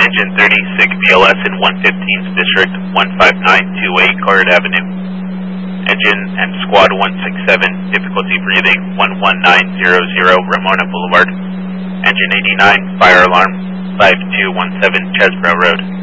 Engine 36 BLS in 115th District, 15928 Card Avenue. Engine and Squad 167, difficulty breathing, 11900 Ramona Boulevard. Engine 89, fire alarm, 5217 Chesbrough Road.